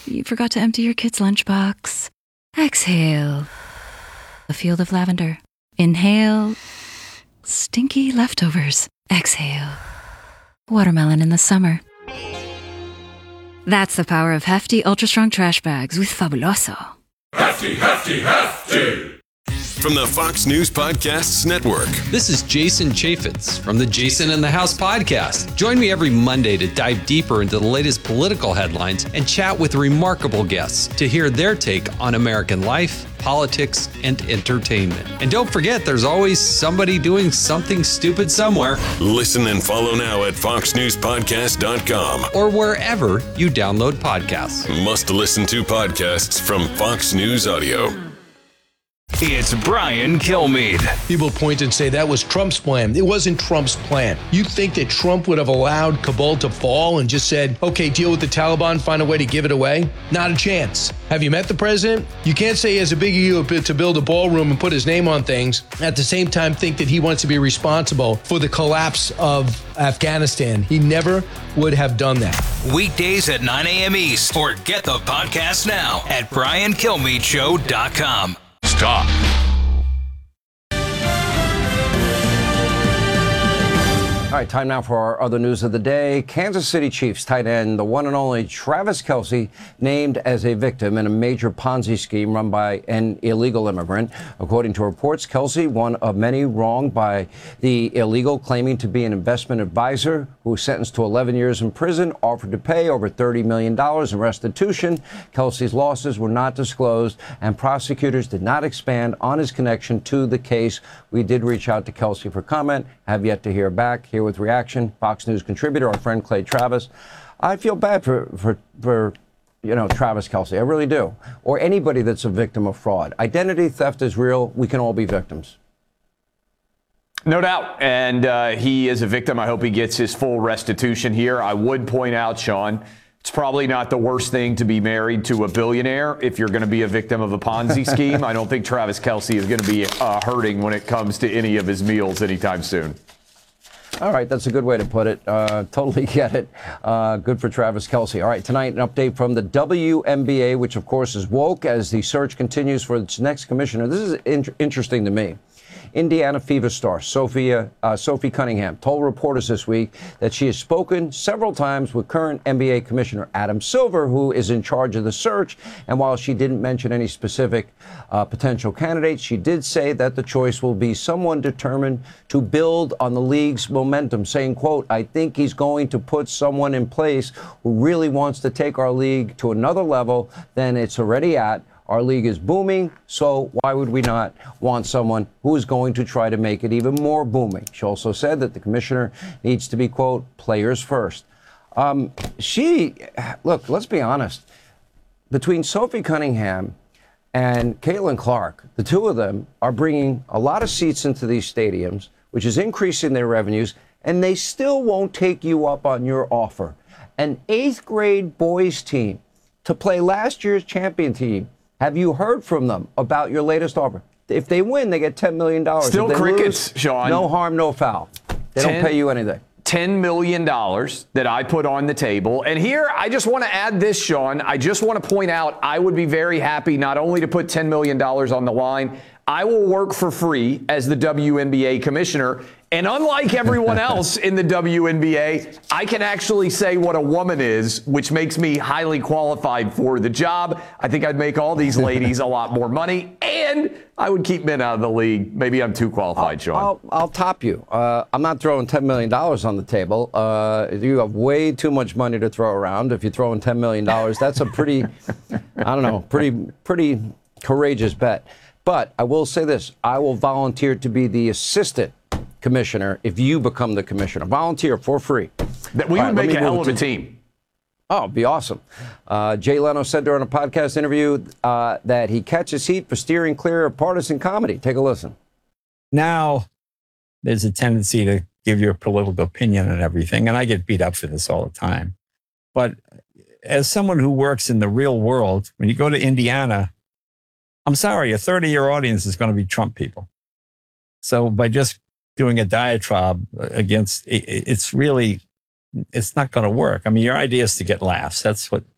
You forgot to empty your kid's lunchbox. Exhale. A field of lavender. Inhale. Stinky leftovers. Exhale. Watermelon in the summer. That's the power of hefty, ultra-strong trash bags with Fabuloso. Hefty, hefty, hefty! From the Fox News Podcasts Network. This is Jason Chaffetz from the Jason in the House podcast. Join me every Monday to dive deeper into the latest political headlines and chat with remarkable guests to hear their take on American life, politics, and entertainment. And don't forget, there's always somebody doing something stupid somewhere. Listen and follow now at foxnewspodcast.com or wherever you download podcasts. Must listen to podcasts from Fox News Audio. It's Brian Kilmeade. People point and say that was Trump's plan. It wasn't Trump's plan. You think that Trump would have allowed Kabul to fall and just said, okay, deal with the Taliban, find a way to give it away? Not a chance. Have you met the president? You can't say he has a big ego to build a ballroom and put his name on things. At the same time, think that he wants to be responsible for the collapse of Afghanistan. He never would have done that. Weekdays at 9 a.m. East, or get the podcast now at briankilmeadshow.com. Stop. All right, time now for our other news of the day. Kansas City Chiefs tight end, the one and only Travis Kelce, named as a victim in a major Ponzi scheme run by an illegal immigrant. According to reports, Kelce, one of many wronged by the illegal, claiming to be an investment advisor who was sentenced to 11 years in prison, offered to pay over $30 million in restitution. Kelce's losses were not disclosed, and prosecutors did not expand on his connection to the case. We did reach out to Kelce for comment, have yet to hear back. Here with reaction, Fox News contributor, our friend Clay Travis. I feel bad for Travis Kelce. I really do. Or anybody that's a victim of fraud. Identity theft is real. We can all be victims. No doubt. And he is a victim. I hope he gets his full restitution here. I would point out, Sean, it's probably not the worst thing to be married to a billionaire if you're going to be a victim of a Ponzi scheme. I don't think Travis Kelce is going to be hurting when it comes to any of his meals anytime soon. All right, that's a good way to put it. Totally get it. Good for Travis Kelce. All right, tonight an update from the WNBA, which of course is woke as the search continues for its next commissioner. This is interesting to me. Indiana Fever star Sophie Cunningham told reporters this week that she has spoken several times with current NBA Commissioner Adam Silver, who is in charge of the search. And while she didn't mention any specific potential candidates, she did say that the choice will be someone determined to build on the league's momentum, saying, quote, I think he's going to put someone in place who really wants to take our league to another level than it's already at. Our league is booming, so why would we not want someone who is going to try to make it even more booming? She also said that the commissioner needs to be, quote, players first. Look, let's be honest. Between Sophie Cunningham and Caitlin Clark, the two of them are bringing a lot of seats into these stadiums, which is increasing their revenues, and they still won't take you up on your offer. An 8th grade boys team to play last year's champion team. Have you heard from them about your latest offer? If they win, they get $10 million. Still crickets, lose, Sean. No harm, no foul. They don't pay you anything. $10 million that I put on the table. And here, I just want to add this, Sean. I just want to point out I would be very happy not only to put $10 million on the line, I will work for free as the WNBA commissioner. And unlike everyone else in the WNBA, I can actually say what a woman is, which makes me highly qualified for the job. I think I'd make all these ladies a lot more money, and I would keep men out of the league. Maybe I'm too qualified, Sean. I'll top you. I'm not throwing $10 million on the table. You have way too much money to throw around. If you're throwing $10 million, that's a pretty courageous bet. But I will say this. I will volunteer to be the assistant commissioner if you become the commissioner. Volunteer for free. We would make a hell of a team. Oh, it'd be awesome. Jay Leno said during a podcast interview that he catches heat for steering clear of partisan comedy. Take a listen. Now, there's a tendency to give your political opinion and everything, and I get beat up for this all the time. But as someone who works in the real world, when you go to Indiana, I'm sorry, a third of your audience is going to be Trump people. So by just doing a diatribe against, it's not going to work. I mean, your idea is to get laughs. That's what